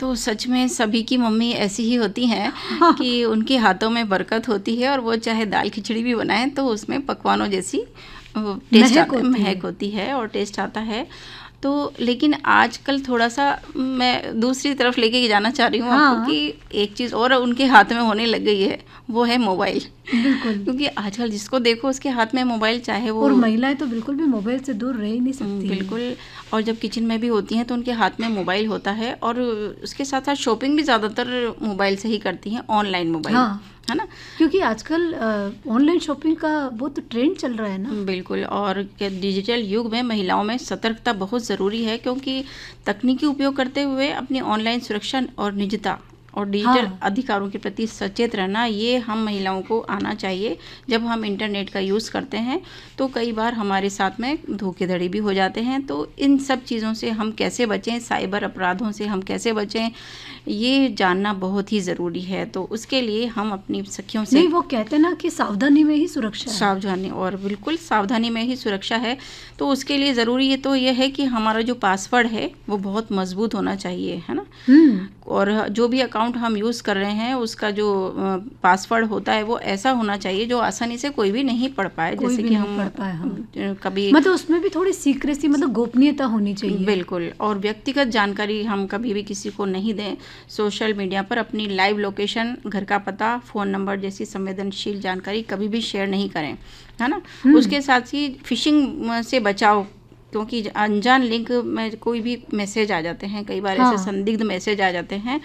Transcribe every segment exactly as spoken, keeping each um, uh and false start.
तो सच में सभी की मम्मी ऐसी ही होती हैं हाँ। कि उनके हाथों में बरकत होती है और वो चाहे दाल खिचड़ी भी बनाएं तो उसमें पकवानों जैसी टेस्ट महक आता है, होती है। महक होती है और टेस्ट आता है। तो लेकिन आजकल थोड़ा सा मैं दूसरी तरफ लेके जाना चाह रही हूँ हाँ। आपको कि एक चीज़ और उनके हाथ में होने लग गई है, वो है मोबाइल। बिल्कुल। क्योंकि आजकल जिसको देखो उसके हाथ में मोबाइल, चाहे वो और महिलाएं तो बिल्कुल भी मोबाइल से दूर रह ही नहीं सकती। बिल्कुल। और जब किचन में भी होती हैं तो उनके हाथ में मोबाइल होता है और उसके साथ साथ शॉपिंग भी ज़्यादातर मोबाइल से ही करती हैं, ऑनलाइन मोबाइल। हाँ, है ना, क्योंकि आजकल ऑनलाइन शॉपिंग का बहुत ट्रेंड चल रहा है ना। बिल्कुल। और डिजिटल युग में महिलाओं में सतर्कता बहुत ज़रूरी है, क्योंकि तकनीकी उपयोग करते हुए अपनी ऑनलाइन सुरक्षा और निजता और डिजिटल हाँ। अधिकारों के प्रति सचेत रहना, ये हम महिलाओं को आना चाहिए। जब हम इंटरनेट का यूज़ करते हैं तो कई बार हमारे साथ में धोखेधड़ी भी हो जाते हैं, तो इन सब चीज़ों से हम कैसे बचें, साइबर अपराधों से हम कैसे बचें, ये जानना बहुत ही ज़रूरी है। तो उसके लिए हम अपनी सखियों से नहीं, वो कहते हैं ना कि सावधानी में ही सुरक्षा है। सावधानी, और बिल्कुल सावधानी में ही सुरक्षा है। तो उसके लिए ज़रूरी है तो यह है कि हमारा जो पासवर्ड है वो बहुत मजबूत होना चाहिए, है ना। हम्म। और जो भी अकाउंट हम यूज़ कर रहे हैं उसका जो पासवर्ड होता है वो ऐसा होना चाहिए जो आसानी से कोई भी नहीं पढ़ पाए, कोई जैसे भी कि नहीं हम पढ़ पाए। हाँ। कभी मतलब उसमें भी थोड़ी सीक्रेसी, मतलब गोपनीयता होनी चाहिए। बिल्कुल। और व्यक्तिगत जानकारी हम कभी भी किसी को नहीं दें। सोशल मीडिया पर अपनी लाइव लोकेशन, घर का पता, फ़ोन नंबर जैसी संवेदनशील जानकारी कभी भी शेयर नहीं करें, है ना। उसके साथ ही फिशिंग से बचाओ, क्योंकि अनजान लिंक में कोई भी मैसेज आ जाते हैं, कई बार हाँ। ऐसे संदिग्ध मैसेज आ जाते हैं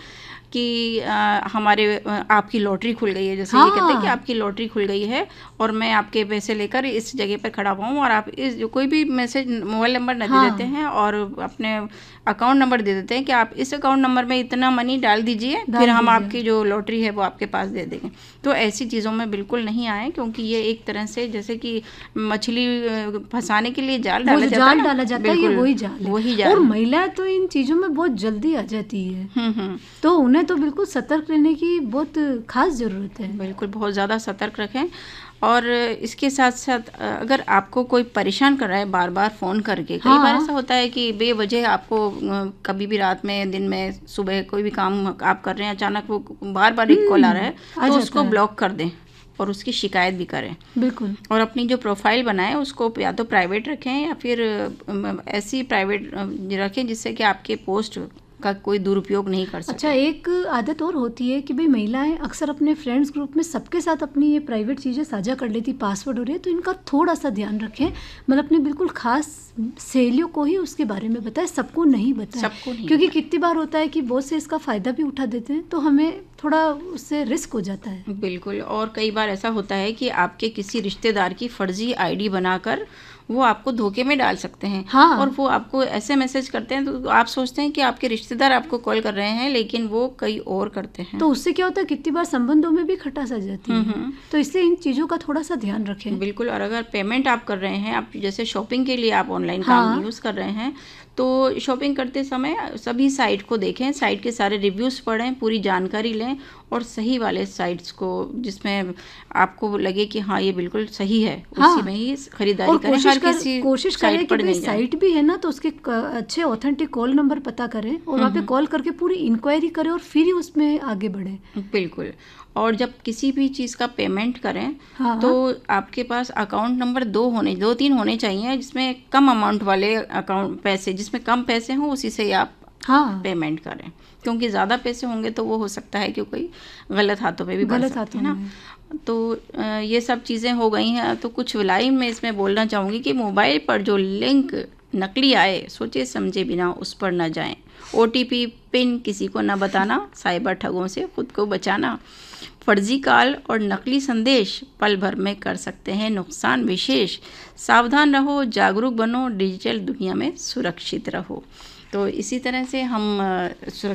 कि आ, हमारे आपकी लॉटरी खुल गई है, जैसे हाँ। ये कहते हैं कि आपकी लॉटरी खुल गई है और मैं आपके पैसे लेकर इस जगह पर खड़ा हुआ हूँ, और आप इस कोई भी मैसेज मोबाइल नंबर न हाँ। दे देते हैं और अपने अकाउंट नंबर दे देते हैं कि आप इस अकाउंट नंबर में इतना मनी डाल दीजिए, फिर हम आपकी जो लॉटरी है वो आपके पास दे देंगे। तो ऐसी चीज़ों में बिल्कुल नहीं आए, क्योंकि ये एक तरह से जैसे कि मछली फंसाने के लिए जाल डाला जाता है, डाला जाता है, ये वही जाल है। वही जाल। और महिलाएं तो इन चीज़ों में बहुत जल्दी आ जाती है। हम्म हम्म तो उन्हें तो बिल्कुल सतर्क रहने की बहुत खास ज़रूरत है। बिल्कुल, बहुत ज़्यादा सतर्क रखें। और इसके साथ साथ अगर आपको कोई परेशान कर रहा है बार बार फ़ोन करके, कई हाँ। बार ऐसा होता है कि बेवजह आपको कभी भी रात में, दिन में, सुबह कोई भी काम आप कर रहे हैं, अचानक वो बार बार एक कॉल आ रहा है, तो उसको ब्लॉक कर दें और उसकी शिकायत भी करें। बिल्कुल। और अपनी जो प्रोफाइल बनाएं उसको या तो प्राइवेट रखें या फिर ऐसी प्राइवेट रखें जिससे कि आपके पोस्ट का कोई दुरुपयोग नहीं कर सकते। अच्छा, एक आदत और होती है कि भाई महिलाएं अक्सर अपने फ्रेंड्स ग्रुप में सबके साथ अपनी ये प्राइवेट चीज़ें साझा कर लेती, पासवर्ड हो रही है, तो इनका थोड़ा सा ध्यान रखें। मतलब अपनी बिल्कुल खास सहेलियों को ही उसके बारे में बताएं, सबको नहीं बताएं, सबको नहीं, क्योंकि कितनी बार होता है कि बहुत से इसका फ़ायदा भी उठा देते हैं, तो हमें थोड़ा उससे रिस्क हो जाता है। बिल्कुल। और कई बार ऐसा होता है कि आपके किसी रिश्तेदार की फर्जी आईडी बनाकर वो आपको धोखे में डाल सकते हैं। हाँ। और वो आपको ऐसे मैसेज करते हैं तो आप सोचते हैं कि आपके रिश्तेदार आपको कॉल कर रहे हैं, लेकिन वो कई और करते हैं। तो उससे क्या होता है, कितनी बार संबंधों में भी खटास आ जाती है। तो इसलिए इन चीज़ों का थोड़ा सा ध्यान रखें। बिल्कुल। और अगर पेमेंट आप कर रहे हैं, आप जैसे शॉपिंग के लिए आप ऑनलाइन हाँ। काम यूज़ कर रहे हैं, तो शॉपिंग करते समय सभी साइट को देखें, साइट के सारे रिव्यूज़ पढ़ें, पूरी जानकारी लें और सही वाले साइट्स को जिसमें आपको लगे कि हाँ ये बिल्कुल सही है, हाँ। उसी में ही खरीदारी और करें। कोशिश हर कर, किसी कोशिश करें कि भाई साइट साइट भी है ना तो उसके अच्छे ऑथेंटिक कॉल नंबर पता करें और वहाँ पे कॉल करके पूरी इंक्वायरी करें और फिर ही उसमें आगे बढ़ें। बिल्कुल। और जब किसी भी चीज़ का पेमेंट करें, हाँ। तो आपके पास अकाउंट नंबर दो होने दो तीन होने चाहिए, जिसमें कम अमाउंट वाले अकाउंट पैसे, जिसमें कम पैसे हों उसी से आप हाँ। पेमेंट करें, क्योंकि ज़्यादा पैसे होंगे तो वो हो सकता है कि कोई गलत हाथों में भी बढ़ सकते हैं ना। तो ये सब चीज़ें हो गई हैं। तो कुछ लाइन में इसमें बोलना चाहूँगी कि मोबाइल पर जो लिंक नकली आए, सोचे समझे बिना उस पर न जाएं। ओटीपी पिन किसी को न बताना, साइबर ठगों से खुद को बचाना। फर्जी कॉल और नकली संदेश पल भर में कर सकते हैं नुकसान विशेष। सावधान रहो, जागरूक बनो, डिजिटल दुनिया में सुरक्षित रहो। तो इसी तरह से हम